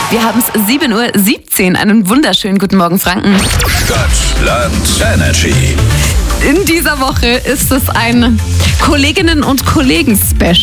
Wir haben es 7:17 Uhr. Einen wunderschönen guten Morgen, Franken. Stadtland Energy. In dieser Woche ist es ein Kolleginnen- und Kollegen-Special.